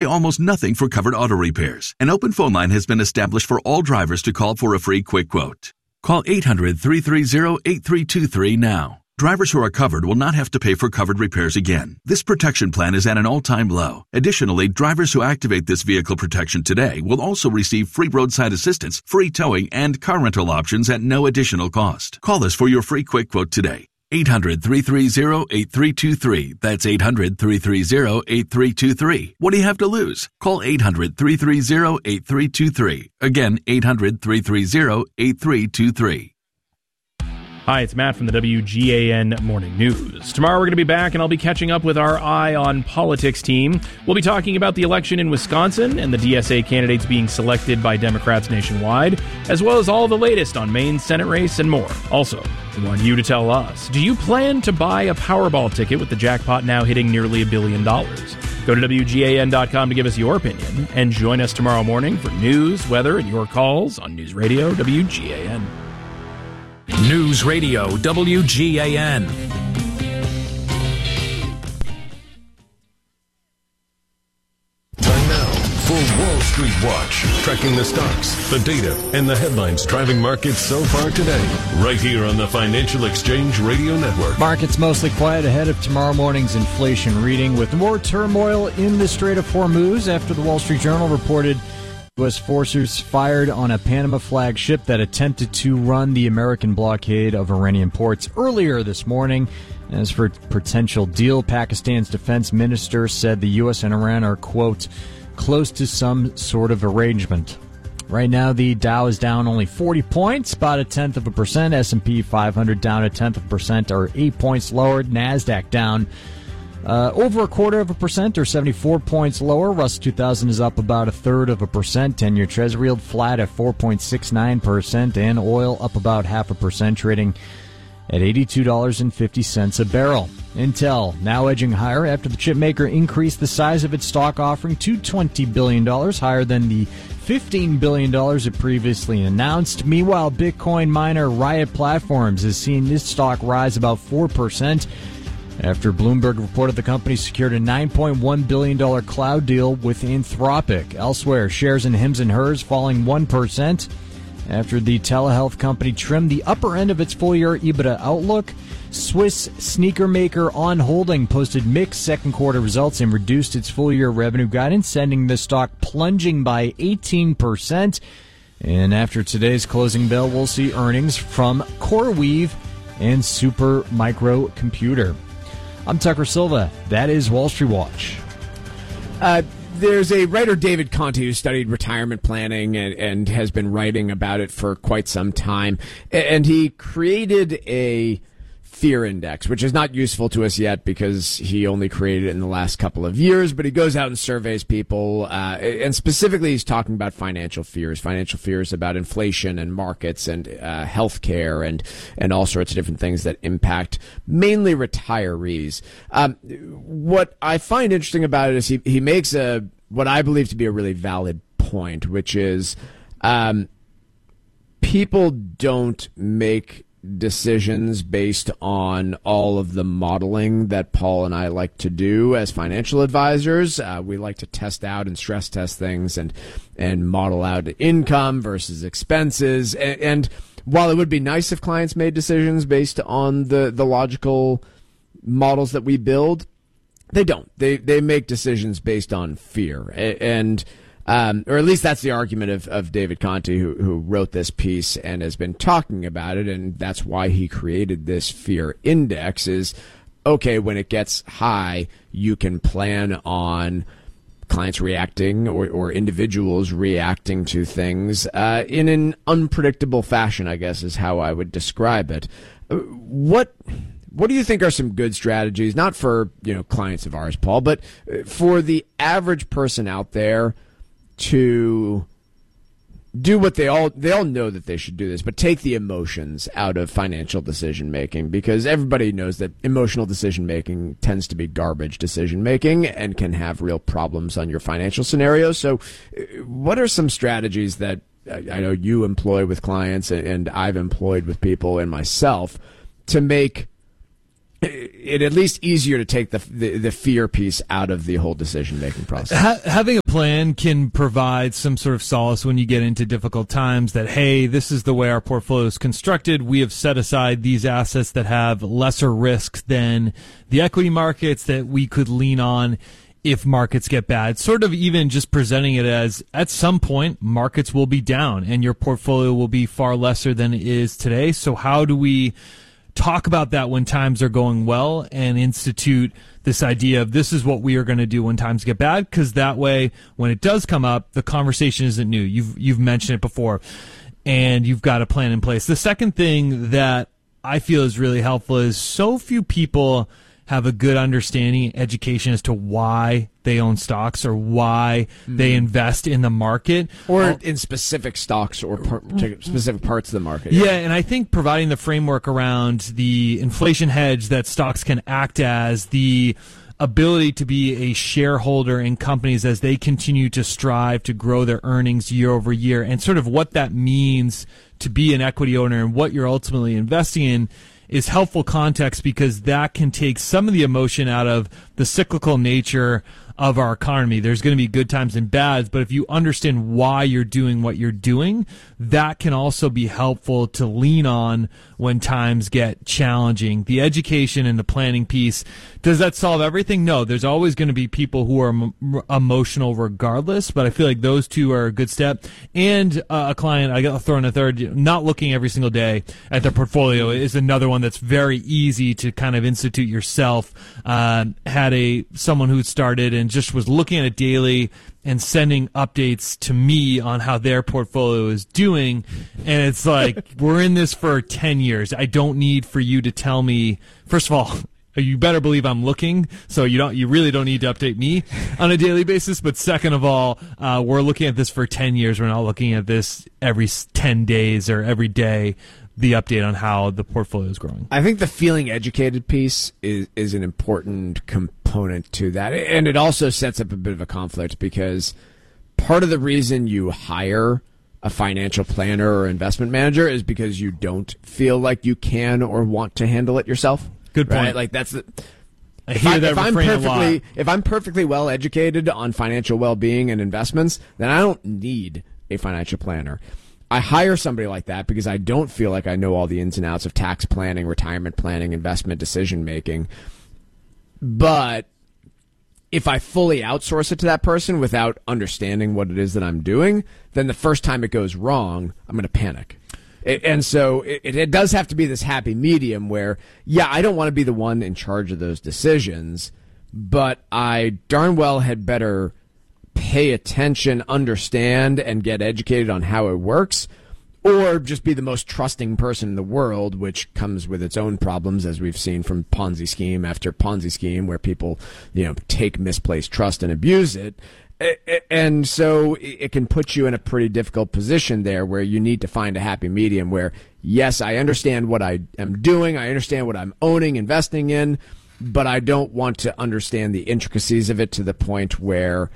almost nothing for covered auto repairs. An open phone line has been established for all drivers to call for a free quick quote. Call 800-330-8323 now. Drivers who are covered will not have to pay for covered repairs again. This protection plan is at an all-time low. Additionally, drivers who activate this vehicle protection today will also receive free roadside assistance, free towing, and car rental options at no additional cost. Call us for your free quick quote today. 800-330-8323. That's 800-330-8323. What do you have to lose? Call 800-330-8323. Again, 800-330-8323. Hi, it's Matt from the WGAN Morning News. Tomorrow we're going to be back, and I'll be catching up with our Eye on Politics team. We'll be talking about the election in Wisconsin and the DSA candidates being selected by Democrats nationwide, as well as all the latest on Maine's Senate race and more. Also, we want you to tell us, do you plan to buy a Powerball ticket with the jackpot now hitting nearly $1 billion? Go to WGAN.com to give us your opinion, and join us tomorrow morning for news, weather, and your calls on News Radio WGAN. News Radio WGAN. Time now for Wall Street Watch, tracking the stocks, the data, and the headlines driving markets so far today. Right here on the Financial Exchange Radio Network. Markets mostly quiet ahead of tomorrow morning's inflation reading, with more turmoil in the Strait of Hormuz after the Wall Street Journal reported U.S. forces fired on a Panama flag ship that attempted to run the American blockade of Iranian ports earlier this morning. As for potential deal, Pakistan's defense minister said the U.S. and Iran are, quote, close to some sort of arrangement. Right now, the Dow is down only 40 points, about 0.1%. S&P 500 down 0.1%, or 8 points lower. NASDAQ down over 0.25% or 74 points lower. Russell 2000 is up about 1/3%. 10-year Treasury yield flat at 4.69%, and oil up about 0.5%, trading at $82.50 a barrel. Intel now edging higher after the chip maker increased the size of its stock offering to $20 billion, higher than the $15 billion it previously announced. Meanwhile, Bitcoin miner Riot Platforms has seen its stock rise about 4%. After Bloomberg reported the company secured a $9.1 billion cloud deal with Anthropic. Elsewhere, shares in Hims & Hers falling 1% after the telehealth company trimmed the upper end of its full-year EBITDA outlook. Swiss sneaker maker On Holding posted mixed second-quarter results and reduced its full-year revenue guidance, sending the stock plunging by 18%. And after today's closing bell, we'll see earnings from CoreWeave and Super Microcomputer. I'm Tucker Silva. That is Wall Street Watch. There's a writer, David Conte, who studied retirement planning and has been writing about it for quite some time. And he created a fear index, which is not useful to us yet because he only created it in the last couple of years, but he goes out and surveys people, and specifically he's talking about financial fears about inflation and markets and healthcare and all sorts of different things that impact mainly retirees. What I find interesting about it is he makes what I believe to be a really valid point, which is people don't make decisions based on all of the modeling that Paul and I like to do as financial advisors. We like to test out and stress test things and model out income versus expenses. And while it would be nice if clients made decisions based on the logical models that we build, they don't. They make decisions based on fear. And or at least that's the argument of David Conte, who wrote this piece and has been talking about it, and that's why he created this fear index is, okay, when it gets high, you can plan on clients reacting or individuals reacting to things in an unpredictable fashion, I guess is how I would describe it. What do you think are some good strategies, not for clients of ours, Paul, but for the average person out there to do what they all know that they should do this, but take the emotions out of financial decision making, because everybody knows that emotional decision making tends to be garbage decision making and can have real problems on your financial scenario. So what are some strategies that I know you employ with clients and I've employed with people and myself to make it at least easier to take the fear piece out of the whole decision-making process. Having a plan can provide some sort of solace when you get into difficult times that, hey, this is the way our portfolio is constructed. We have set aside these assets that have lesser risk than the equity markets that we could lean on if markets get bad. Sort of even just presenting it as at some point markets will be down and your portfolio will be far lesser than it is today. So how do we talk about that when times are going well and institute this idea of this is what we are going to do when times get bad? Because that way, when it does come up, the conversation isn't new. You've mentioned it before, and you've got a plan in place. The second thing that I feel is really helpful is so few people have a good understanding and education as to why they own stocks or why they invest in the market. Or in specific stocks or specific parts of the market. Yeah, and I think providing the framework around the inflation hedge that stocks can act as, the ability to be a shareholder in companies as they continue to strive to grow their earnings year over year, and sort of what that means to be an equity owner and what you're ultimately investing in is helpful context, because that can take some of the emotion out of the cyclical nature of our economy. There's going to be good times and bads, but if you understand why you're doing what you're doing, that can also be helpful to lean on when times get challenging. The education and the planning piece, does that solve everything? No, there's always going to be people who are emotional regardless, but I feel like those two are a good step. And a client, I'll throw in a third, not looking every single day at their portfolio is another one that's very easy to kind of institute yourself. Had someone who started and just was looking at it daily and sending updates to me on how their portfolio is doing. And it's like, we're in this for 10 years. I don't need for you to tell me, first of all, you better believe I'm looking, so you really don't need to update me on a daily basis. But second of all, we're looking at this for 10 years. We're not looking at this every 10 days or every day, the update on how the portfolio is growing. I think the feeling educated piece is an important component to that. And it also sets up a bit of a conflict, because part of the reason you hire a financial planner or investment manager is because you don't feel like you can or want to handle it yourself. Good point. Right? Like that's If I'm perfectly well educated on financial well-being and investments, then I don't need a financial planner. I hire somebody like that because I don't feel like I know all the ins and outs of tax planning, retirement planning, investment decision making. But if I fully outsource it to that person without understanding what it is that I'm doing, then the first time it goes wrong, I'm going to panic. And so it does have to be this happy medium where, yeah, I don't want to be the one in charge of those decisions, but I darn well had better pay attention, understand, and get educated on how it works, or just be the most trusting person in the world, which comes with its own problems, as we've seen from Ponzi scheme after Ponzi scheme, where people, take misplaced trust and abuse it. And so it can put you in a pretty difficult position there, where you need to find a happy medium where, yes, I understand what I am doing, I understand what I'm owning, investing in, but I don't want to understand the intricacies of it to the point where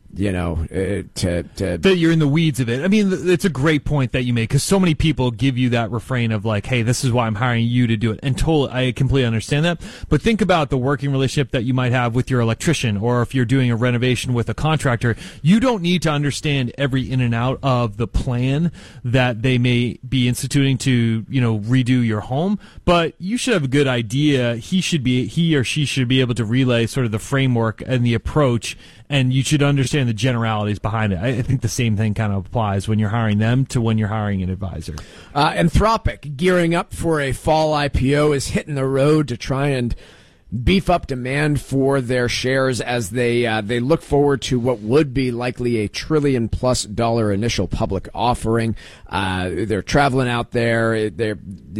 that you're in the weeds of it. I mean, it's a great point that you make, because so many people give you that refrain of like, hey, this is why I'm hiring you to do it. And I completely understand that. But think about the working relationship that you might have with your electrician, or if you're doing a renovation with a contractor. You don't need to understand every in and out of the plan that they may be instituting to, redo your home, but you should have a good idea. He or she should be able to relay sort of the framework and the approach, and you should understand the generalities behind it. I think the same thing kind of applies when you're hiring them to when you're hiring an advisor. Anthropic, gearing up for a fall IPO, is hitting the road to try and beef up demand for their shares as they look forward to what would be likely $1 trillion+ initial public offering. They're traveling out there. They're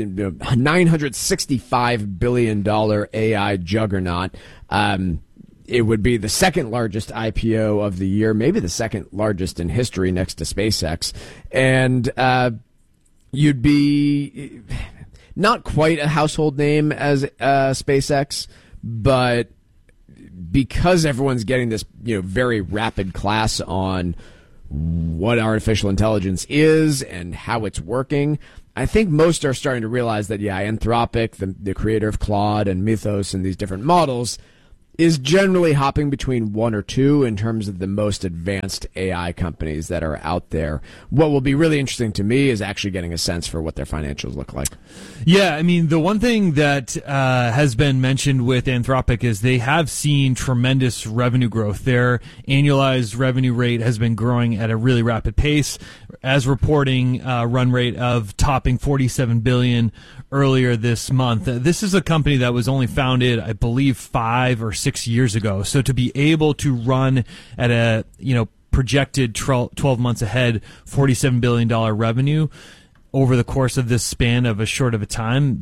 $965 billion AI juggernaut. It would be the second largest IPO of the year, maybe the second largest in history next to SpaceX. And you'd be not quite a household name as SpaceX, but because everyone's getting this very rapid class on what artificial intelligence is and how it's working, I think most are starting to realize that, Anthropic, the creator of Claude and Mythos and these different models, is generally hopping between one or two in terms of the most advanced AI companies that are out there. What will be really interesting to me is actually getting a sense for what their financials look like. Yeah, I mean, the one thing that has been mentioned with Anthropic is they have seen tremendous revenue growth. Their annualized revenue rate has been growing at a really rapid pace, as reporting run rate of topping $47 billion earlier this month. This is a company that was only founded, I believe, 5 or 6 years ago. So to be able to run at a, projected 12 months ahead, $47 billion revenue over the course of this span of this short of a time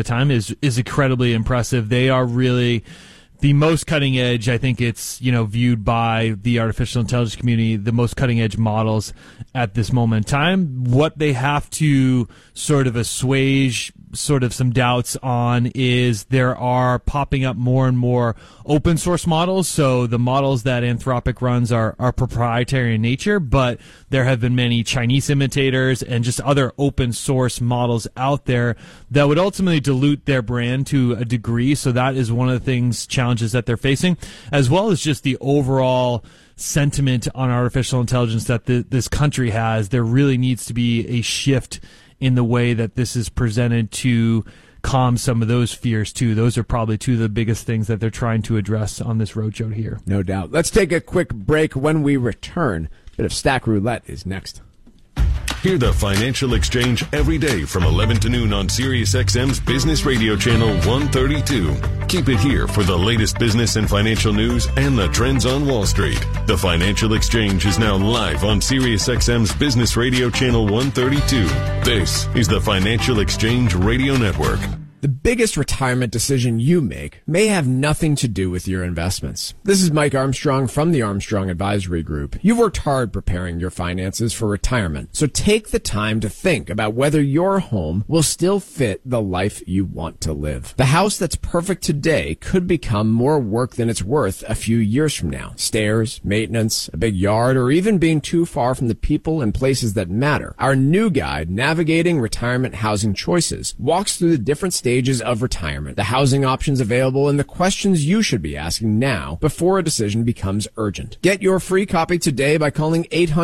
is incredibly impressive. They are really the most cutting edge. I think it's, viewed by the artificial intelligence community, the most cutting edge models at this moment in time. What they have to sort of assuage sort of some doubts on is there are popping up more and more open source models. So the models that Anthropic runs are proprietary in nature, but there have been many Chinese imitators and just other open source models out there that would ultimately dilute their brand to a degree. So that is one of the challenges that they're facing, as well as just the overall sentiment on artificial intelligence that this country has. There really needs to be a shift in the way that this is presented to calm some of those fears too. Those are probably two of the biggest things that they're trying to address on this roadshow here. No doubt. Let's take a quick break. When we return, a bit of Stack Roulette is next. Hear the Financial Exchange every day from 11 to noon on SiriusXM's Business Radio Channel 132. Keep it here for the latest business and financial news and the trends on Wall Street. The Financial Exchange is now live on SiriusXM's Business Radio Channel 132. This is the Financial Exchange Radio Network. The biggest retirement decision you make may have nothing to do with your investments. This is Mike Armstrong from the Armstrong Advisory Group. You've worked hard preparing your finances for retirement, so take the time to think about whether your home will still fit the life you want to live. The house that's perfect today could become more work than it's worth a few years from now. Stairs, maintenance, a big yard, or even being too far from the people and places that matter. Our new guide, Navigating Retirement Housing Choices, walks through the different stages of retirement, the housing options available, and the questions you should be asking now before a decision becomes urgent. Get your free copy today by calling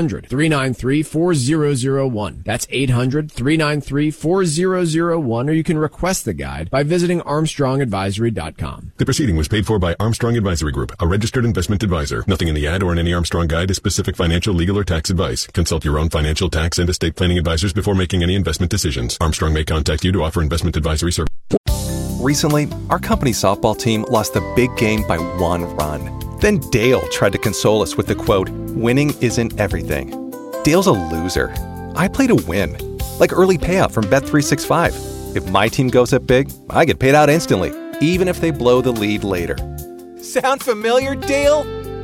800-393-4001. That's 800-393-4001, or you can request the guide by visiting ArmstrongAdvisory.com. The proceeding was paid for by Armstrong Advisory Group, a registered investment advisor. Nothing in the ad or in any Armstrong guide is specific financial, legal, or tax advice. Consult your own financial, tax, and estate planning advisors before making any investment decisions. Armstrong may contact you to offer investment advisory service. Recently, our company's softball team lost the big game by 1 run. Then Dale tried to console us with the quote, "Winning isn't everything." Dale's a loser. I play to win, like early payout from Bet365. If my team goes up big, I get paid out instantly, even if they blow the lead later. Sound familiar, Dale?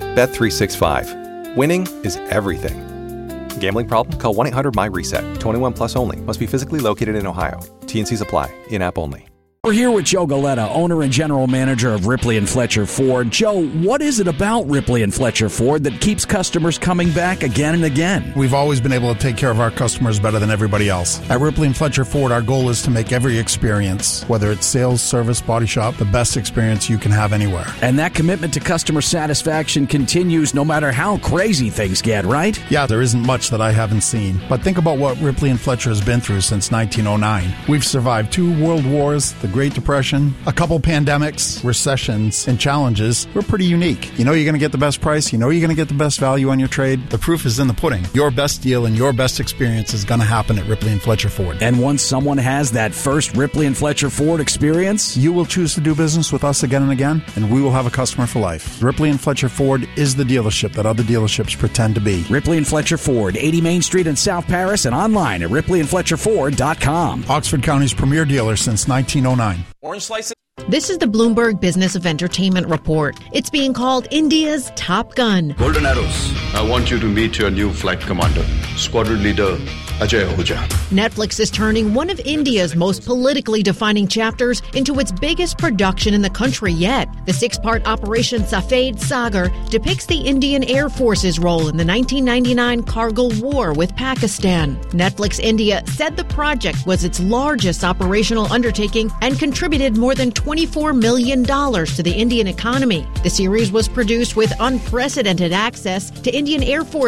Bet365. Winning is everything. Gambling problem? Call 1-800-MY-RESET. 21 plus only. Must be physically located in Ohio. T&Cs apply. In-app only. We're here with Joe Galetta, owner and general manager of Ripley and Fletcher Ford. Joe, what is it about Ripley and Fletcher Ford that keeps customers coming back again and again? We've always been able to take care of our customers better than everybody else. At Ripley and Fletcher Ford, our goal is to make every experience, whether it's sales, service, body shop, the best experience you can have anywhere. And that commitment to customer satisfaction continues no matter how crazy things get, right? Yeah, there isn't much that I haven't seen. But think about what Ripley and Fletcher has been through since 1909. We've survived 2 world wars, the Great Depression, a couple pandemics, recessions, and challenges. We're pretty unique. You know you're going to get the best price. You know you're going to get the best value on your trade. The proof is in the pudding. Your best deal and your best experience is going to happen at Ripley and Fletcher Ford. And once someone has that first Ripley and Fletcher Ford experience, you will choose to do business with us again and again, and we will have a customer for life. Ripley and Fletcher Ford is the dealership that other dealerships pretend to be. Ripley and Fletcher Ford, 80 Main Street in South Paris, and online at ripleyandfletcherford.com. Oxford County's premier dealer since 1909. Orange slices. This is the Bloomberg Business of Entertainment Report. It's being called India's Top Gun. Golden Arrows, I want you to meet your new flight commander, squadron leader Ajay Ahuja. Netflix is turning one of India's most politically defining chapters into its biggest production in the country yet. The 6-part Operation Safed Sagar depicts the Indian Air Force's role in the 1999 Kargil War with Pakistan. Netflix India said the project was its largest operational undertaking and contributed more than $24 million to the Indian economy. The series was produced with unprecedented access to Indian Air Force